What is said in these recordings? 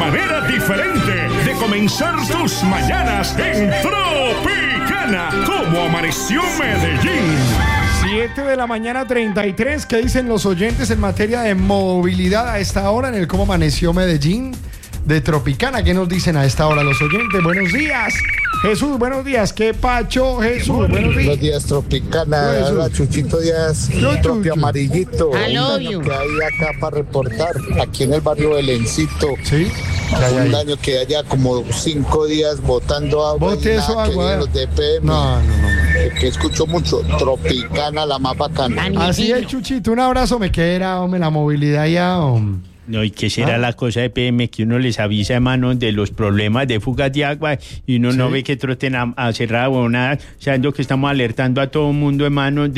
manera diferente de comenzar tus mañanas en Tropicana. ¿Cómo amaneció Medellín? 7 de la mañana 33. ¿Qué dicen los oyentes en materia de movilidad a esta hora en el Cómo Amaneció Medellín de Tropicana? ¿Qué nos dicen a esta hora los oyentes? Buenos días. Jesús, buenos días. ¿Qué pacho, Jesús? Buenos días. Buenos días, Tropicana. Hola, Chuchito Díaz, propio amarillito. Un daño que hay acá para reportar, aquí en el barrio Belencito. Sí. Un daño que haya como 5 días botando agua. Bote eso agua. Los DPM. No. Que escucho mucho. Tropicana, la más bacana. Así es, Chuchito. Un abrazo. Me queda, hombre, la movilidad ya, hombre. No, ¿y qué será la cosa de PM? Que uno les avisa, hermano, de los problemas de fugas de agua y uno no ve que troten a cerrar o nada, sabiendo que estamos alertando a todo el mundo, hermano,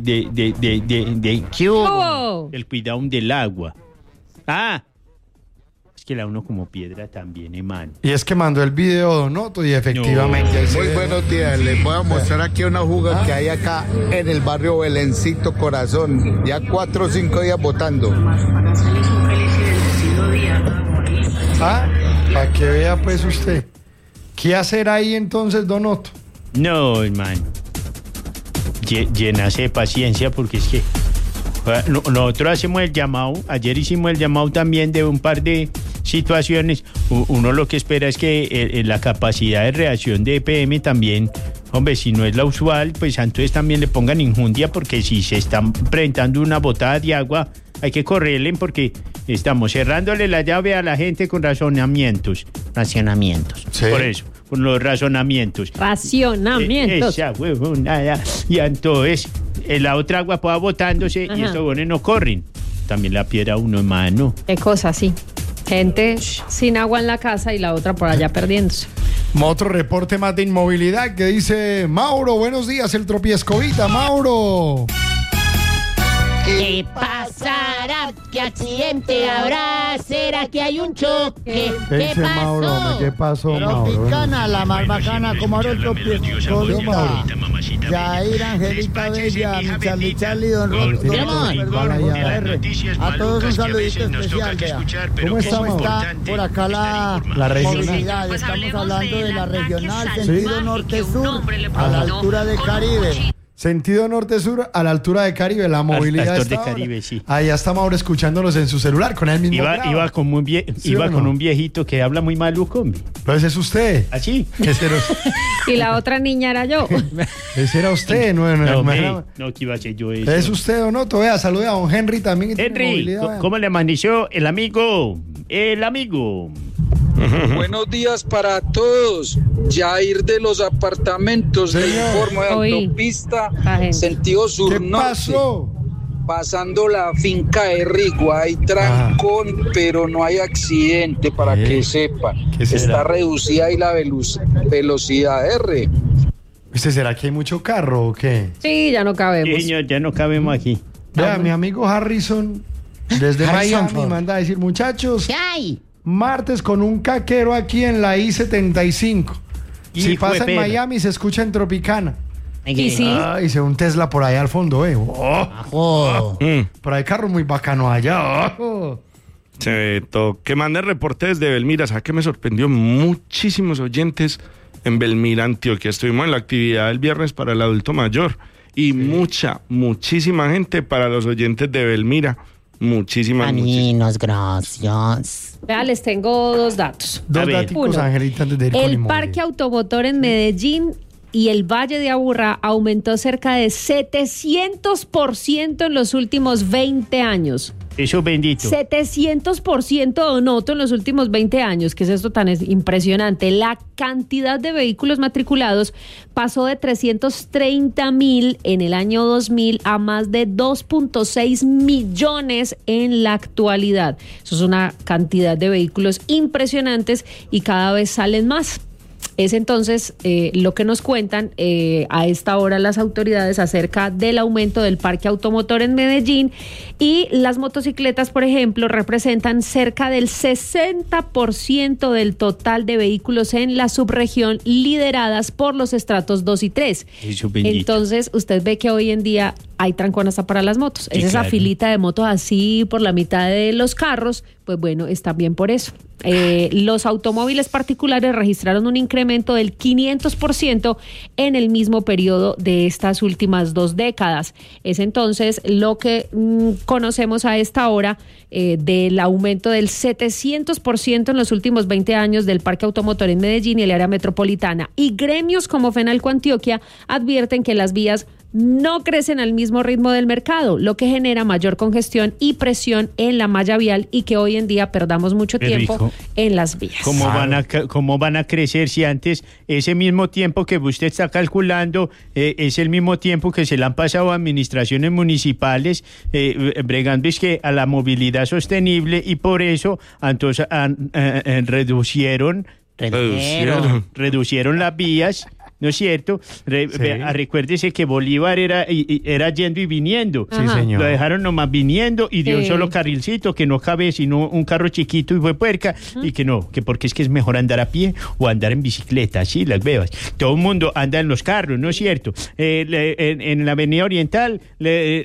¿qué hubo? El cuidado del agua. Es que la uno como piedra también, hermano. Y es que mandó el video Donoto y efectivamente... Muy buenos días, les voy a mostrar aquí una fuga que hay acá en el barrio Belencito Corazón. Ya 4 o 5 días botando. Para que vea pues usted. ¿Qué hacer ahí entonces, Donoto? No, hermano. Llenase de paciencia porque es que nosotros hacemos el llamado. Ayer hicimos el llamado también de un par de situaciones. Uno lo que espera es que la capacidad de reacción de EPM también, hombre, si no es la usual, pues entonces también le pongan injundia, porque si se están presentando una botada de agua, hay que correrle porque estamos cerrándole la llave a la gente con racionamientos. Sí. Por eso, con los razonamientos. Racionamientos. Esa huevonada. Y entonces, la otra agua va botándose. Ajá. Y estos bones no corren. También la piedra uno, hermano. Qué cosa, sí. Gente sin agua en la casa y la otra por allá perdiéndose. Otro reporte más de inmovilidad que dice Mauro. Buenos días, el Tropiescovita. Mauro. ¿Qué pasará? ¿Qué accidente habrá? ¿Será que hay un choque? ¿Qué pasó? Mauro, ¿qué pasó, Mauro? Tropicana, la más bacana, como ahora el Tropiescovita. Yair, Angelita Bella, Charlie, Don Roto, a todos un saludito especial, vea. ¿Cómo está por acá la movilidad? Estamos hablando de la regional, sentido norte-sur, a la altura de Caribe. Sentido norte-sur a la altura de Caribe, la movilidad de Caribe, sí. Ahí está Mauro escuchándolos en su celular con el mismo iba con un viejito que habla muy maluco. Pero ese es usted. ¿Así? Y la otra niña era yo. Ese era usted, no, que iba a ser yo eso. Es usted o no, vea, salude a don Henry también. Henry, ¿cómo le amaneció el amigo? Buenos días para todos. Yair de los apartamentos de informe de autopista, sentido sur-norte. Pasando la finca de Rigo, hay trancón, pero no hay accidente, para que sepan. Está reducida ahí la velocidad R. ¿Será que hay mucho carro o qué? Sí, ya no cabemos. Sí, ya no cabemos aquí. Vea, mi amigo Harrison, desde Miami, manda a decir, muchachos, ¿qué hay? Martes con un caquero aquí en la I-75. Si pasa en Miami, se escucha en Tropicana. ¿Y sí? Hice un Tesla por allá al fondo, Por ahí carro muy bacano allá. Que mande reporte desde Belmira. ¿Sabes qué me sorprendió? Muchísimos oyentes en Belmira, Antioquia. Estuvimos en la actividad el viernes para el adulto mayor. Y muchísima gente para los oyentes de Belmira. Muchísimas gracias. Vea, les tengo 2 datos. Dos datos, Angelita, el parque automotor en Medellín y el Valle de Aburrá aumentó cerca de 700% en los últimos 20 años. Eso bendito. 700%, Donoto, en los últimos 20 años. ¿Qué es esto tan impresionante? La cantidad de vehículos matriculados pasó de 330,000 en el año 2000 a más de 2.6 millones en la actualidad. Eso es una cantidad de vehículos impresionantes y cada vez salen más. Es entonces lo que nos cuentan a esta hora las autoridades acerca del aumento del parque automotor en Medellín, y las motocicletas, por ejemplo, representan cerca del 60% del total de vehículos en la subregión, lideradas por los estratos 2 y 3. Entonces, usted ve que hoy en día hay trancón hasta para las motos. Sí, esa filita de motos así por la mitad de los carros, pues bueno, está bien por eso. Los automóviles particulares registraron un incremento del 500% en el mismo periodo de estas últimas 2 décadas. Es entonces lo que conocemos a esta hora del aumento del 700% en los últimos 20 años del parque automotor en Medellín y el área metropolitana. Y gremios como Fenalco Antioquia advierten que las vías no crecen al mismo ritmo del mercado, lo que genera mayor congestión y presión en la malla vial, y que hoy en día perdamos mucho tiempo en las vías. ¿Cómo van a crecer si antes ese mismo tiempo que usted está calculando es el mismo tiempo que se le han pasado a administraciones municipales bregando es que a la movilidad sostenible, y por eso entonces reducieron las vías? ¿No es cierto? Recuérdese que Bolívar era yendo y viniendo. Sí, señor. Lo dejaron nomás viniendo y de un solo carrilcito que no cabe sino un carro chiquito y fue puerca. Y que porque es que es mejor andar a pie o andar en bicicleta, así las bebas. Todo el mundo anda en los carros, ¿no es cierto? En la Avenida Oriental le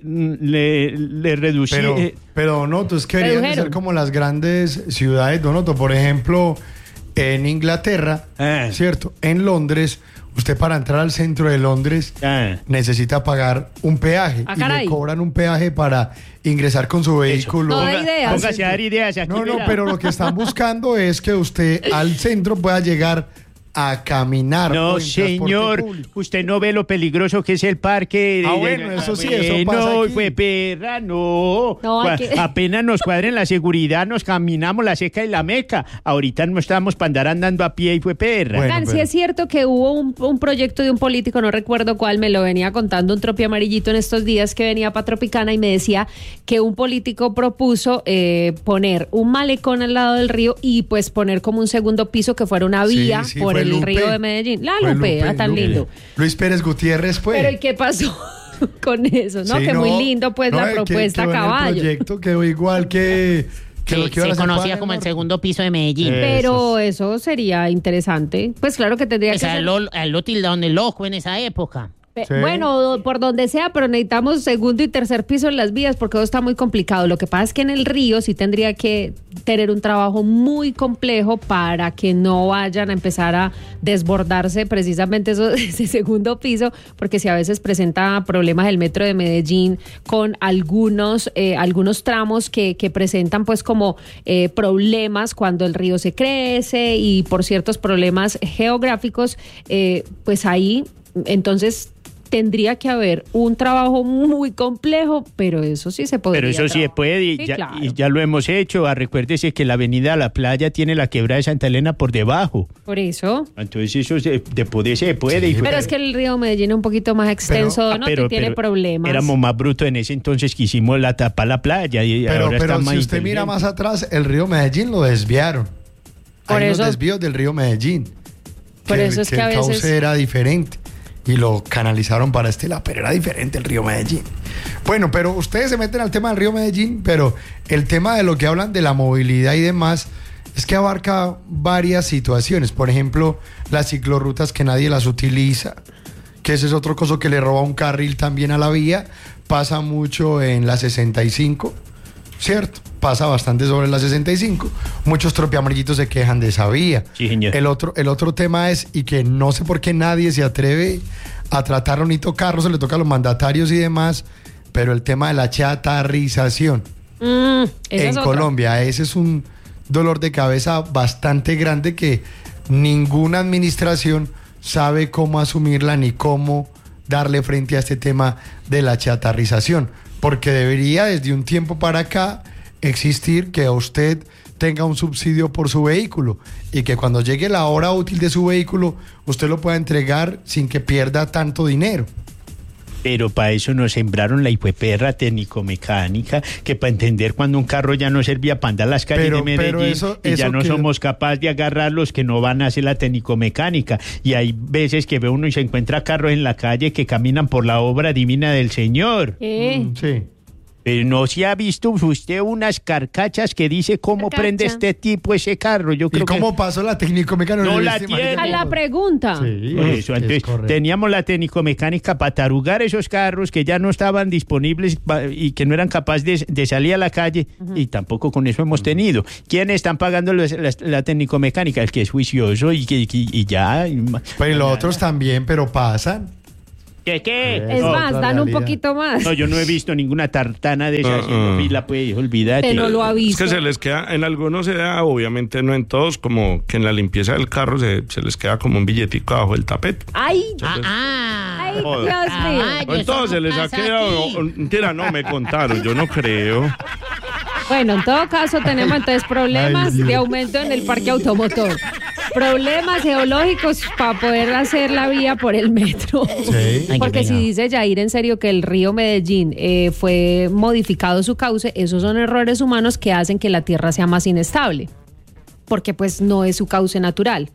reducí. Pero Donoto, es que deberían ser como las grandes ciudades, Donoto. Por ejemplo, en Inglaterra, ¿cierto? En Londres, usted para entrar al centro de Londres necesita pagar un peaje y le cobran un peaje para ingresar con su vehículo. Póngase a dar ideas aquí. No, pero lo que están buscando es que usted al centro pueda llegar a caminar. No, señor, usted no ve lo peligroso que es el parque. Bueno, eso sí, eso pasa aquí. Fue perra, no. Apenas nos cuadren la seguridad, nos caminamos la Seca y la Meca. Ahorita no estamos para andar andando a pie y fue perra. Bueno, sí es cierto que hubo un proyecto de un político, no recuerdo cuál, me lo venía contando un tropi amarillito en estos días que venía para Tropicana, y me decía que un político propuso poner un malecón al lado del río y pues poner como un segundo piso que fuera una vía por el río de Medellín. Lupe, tan lindo. Luis Pérez Gutiérrez fue. Pero ¿y qué pasó con eso? ¿No? Sí, que muy lindo pues la propuesta, caballo. El proyecto quedó igual que lo que se conocía como el segundo piso de Medellín. Pero eso sería interesante. Pues claro que tendría que ser. Lo tildaron el ojo en esa época. Sí. Bueno, por donde sea, pero necesitamos segundo y tercer piso en las vías porque eso está muy complicado. Lo que pasa es que en el río sí tendría que tener un trabajo muy complejo para que no vayan a empezar a desbordarse precisamente ese segundo piso, porque si a veces presenta problemas el metro de Medellín con algunos tramos que presentan pues como problemas cuando el río se crece y por ciertos problemas geográficos, pues ahí entonces tendría que haber un trabajo muy complejo, pero eso sí se podría. Pero eso sí se puede y ya lo hemos hecho. Recuérdese que la avenida a la playa tiene la quebrada de Santa Elena por debajo. Por eso. Entonces eso se puede. Sí, pero es que el río Medellín es un poquito más extenso, ¿no? Tiene problemas. Éramos más brutos en ese entonces que hicimos la tapa a la playa. Pero si usted mira más atrás, el río Medellín lo desviaron. Hay unos desvíos del río Medellín. Por eso es que a veces... el cauce era diferente. Y lo canalizaron para este lado, pero era diferente el río Medellín. Bueno, pero ustedes se meten al tema del río Medellín, pero el tema de lo que hablan de la movilidad y demás es que abarca varias situaciones. Por ejemplo, las ciclorrutas que nadie las utiliza, que ese es otro coso que le roba un carril también a la vía. Pasa mucho en la 65, ¿cierto? Pasa bastante sobre la 65. Muchos tropiamarillitos se quejan de esa vía. Sí, señor. El otro tema es, y que no sé por qué nadie se atreve a tratarlo ni tocarlo, se le toca a los mandatarios y demás, pero el tema de la chatarrización en Colombia, ese es un dolor de cabeza bastante grande que ninguna administración sabe cómo asumirla ni cómo darle frente a este tema de la chatarrización, porque debería desde un tiempo para acá existir que usted tenga un subsidio por su vehículo y que cuando llegue la hora útil de su vehículo usted lo pueda entregar sin que pierda tanto dinero. Pero para eso nos sembraron la hijueperra técnico-mecánica, que para entender cuando un carro ya no servía para andar las calles de Medellín, y ya no somos capaces de agarrar los que no van a hacer la técnico-mecánica. Y hay veces que ve uno y se encuentra carros en la calle que caminan por la obra divina del Señor. Sí. Pero no se ha visto usted unas carcachas que dice cómo prende este tipo ese carro. Yo creo ¿Y cómo pasó la técnico-mecánica? No la tiene. A la pregunta. Sí, eso, entonces teníamos la técnico-mecánica para tarugar esos carros que ya no estaban disponibles y que no eran capaces de salir a la calle, y tampoco con eso hemos tenido. ¿Quiénes están pagando la técnico-mecánica? El que es juicioso y ya. Pero los otros también, pero pasan. ¿Qué? Es más, dan un poquito más. No, yo no he visto ninguna tartana de esas haciendo fila, pues, olvídate. No lo ha visto. Es que se les queda, en algunos se da, obviamente no en todos, como que en la limpieza del carro se les queda como un billetico abajo del tapete. ¡Ay! Ay, Dios mío. En todos se les ha quedado, mentira, no, me contaron, yo no creo. Bueno, en todo caso tenemos entonces problemas de aumento en el parque automotor. Problemas geológicos para poder hacer la vía por el metro. Sí. Porque si dice Yair en serio que el río Medellín fue modificado su cauce, esos son errores humanos que hacen que la tierra sea más inestable. Porque pues no es su cauce natural.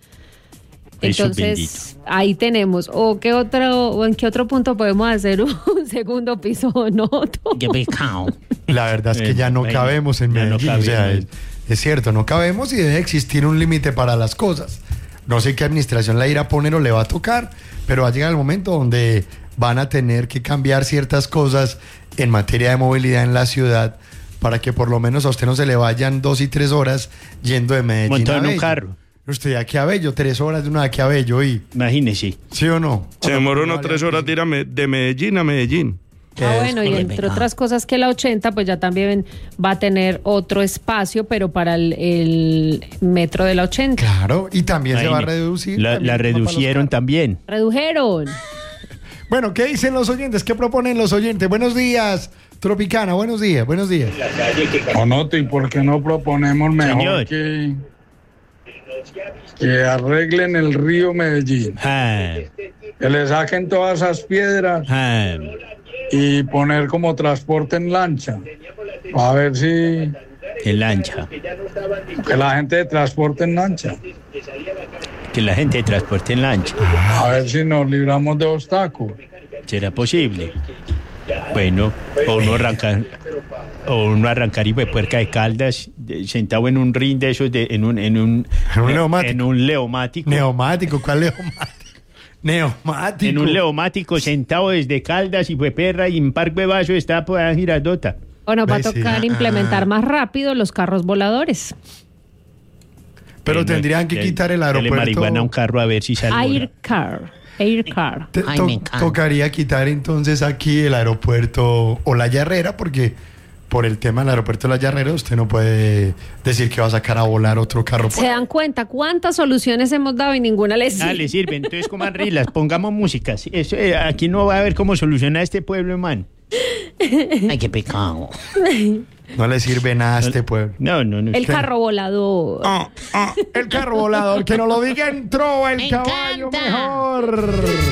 Entonces, ahí tenemos. ¿O en qué otro punto podemos hacer un segundo piso noto? ¡Qué pecado! La verdad es que ya no cabemos en Medellín. No cabemos. O sea, es cierto, no cabemos y debe existir un límite para las cosas. No sé qué administración la irá a poner o le va a tocar, pero va a llegar el momento donde van a tener que cambiar ciertas cosas en materia de movilidad en la ciudad para que por lo menos a usted no se le vayan 2 y 3 horas yendo de Medellín montado a Bello. En un carro. Usted de aquí a Bello, 3 horas de una de aquí a Bello y... Imagínese. ¿Sí o no? Se demoró unos 3 horas de ir de Medellín a Medellín. Bueno, y entre otras cosas que la 80 pues ya también va a tener otro espacio, pero para el metro de la 80. Claro, y también se va a reducir. La reducieron también. Redujeron. Bueno, ¿qué dicen los oyentes? ¿Qué proponen los oyentes? Buenos días, Tropicana, buenos días. Onoto, ¿y por qué no proponemos mejor que arreglen el río Medellín? Que le saquen todas esas piedras y poner como transporte en lancha. A ver si... En lancha. Que la gente transporte en lancha. Que la gente transporte en lancha. A ver si nos libramos de obstáculos. ¿Será posible? Bueno, o uno arrancar y puerca de Caldas sentado en un ring de esos en un neumático. En un leomático. ¿Neumático? ¿Cuál leomático? Neumático. En un leomático sentado desde Caldas y Perra y en Parque Vaso está por la Girardota. Bueno, va a tocar implementar más rápido los carros voladores. Pero tendrían que quitar el aeropuerto. Le marihuana a un carro a ver si sale. Aircar. Tocaría quitar entonces aquí el aeropuerto o la Yarrera, porque por el tema del aeropuerto de la Yarrera usted no puede decir que va a sacar a volar otro carro. ¿Se dan cuenta cuántas soluciones hemos dado y ninguna les sirve? Le sirve. Entonces, coman rilas, pongamos música. Eso, aquí no va a haber cómo solucionar este pueblo, man. Ay, qué pecado. No le sirve nada a este pueblo. No. El carro volador. El carro volador, que nos lo diga entró el caballo mejor.